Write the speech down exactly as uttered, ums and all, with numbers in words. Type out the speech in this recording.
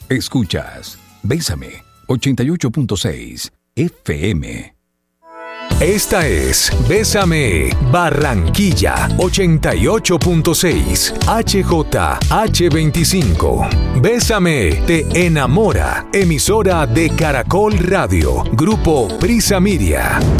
Escuchas Bésame ochenta y ocho punto seis F M. Esta es Bésame Barranquilla ochenta y ocho punto seis H J H veinticinco. Bésame te enamora. Emisora de Caracol Radio. Grupo Prisa Media.